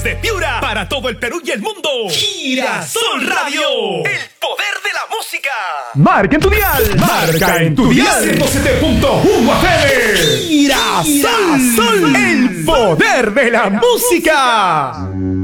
Desde Piura, para todo el Perú y el mundo. Girasol Radio. El poder de la música. Marca en tu dial. Marca en tu dial. 107.1 FM. Girasol. El poder de la música.